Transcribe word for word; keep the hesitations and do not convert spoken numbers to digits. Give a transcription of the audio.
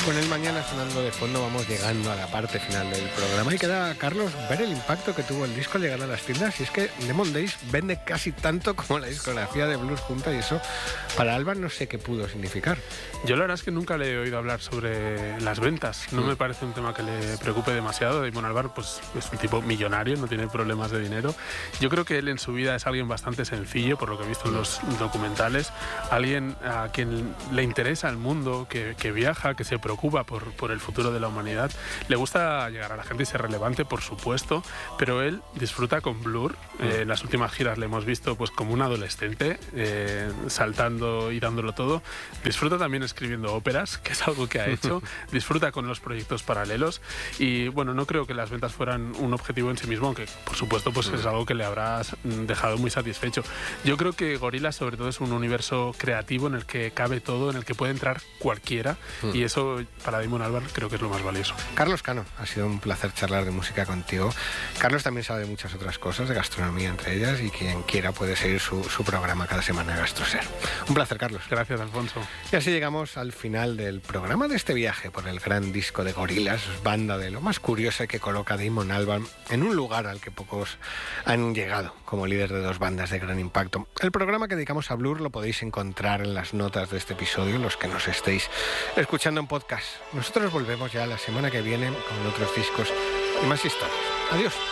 Con el mañana sonando de fondo vamos llegando a la parte final del programa y queda, Carlos, ver el impacto que tuvo el disco al llegar a las tiendas. Y es que Lemon Days vende casi tanto como la discografía de Blues junta, y eso para Alba no sé qué pudo significar. Yo la verdad es que nunca le he oído hablar sobre las ventas. No me parece un tema que le preocupe demasiado. Damon Albarn pues, es un tipo millonario, no tiene problemas de dinero. Yo creo que él en su vida es alguien bastante sencillo, por lo que he visto en los documentales. Alguien a quien le interesa el mundo, que, que viaja, que se preocupa por, por el futuro de la humanidad. Le gusta llegar a la gente y ser relevante, por supuesto, pero él disfruta con Blur. Eh, en las últimas giras le hemos visto pues, como un adolescente, eh, saltando y dándolo todo. Disfruta también escribiendo óperas, que es algo que ha hecho. Disfruta con los proyectos paralelos y bueno, no creo que las ventas fueran un objetivo en sí mismo, aunque por supuesto pues, es algo que le habrá dejado muy satisfecho. Yo creo que Gorillaz sobre todo es un universo creativo en el que cabe todo, en el que puede entrar cualquiera, mm. y eso para Damon Albarn creo que es lo más valioso. Carlos Cano, ha sido un placer charlar de música contigo. Carlos también sabe de muchas otras cosas, de gastronomía entre ellas, y quien quiera puede seguir su, su programa cada semana, GastroSer. Un placer, Carlos. Gracias, Alfonso. Y así llegamos al final del programa, de este viaje por el gran disco de Gorillaz, banda de lo más curiosa que coloca Damon Albarn en un lugar al que pocos han llegado como líder de dos bandas de gran impacto. El programa que dedicamos a Blur lo podéis encontrar en las notas de este episodio, los que nos estéis escuchando en podcast. Nosotros volvemos ya la semana que viene con otros discos y más historias. Adiós.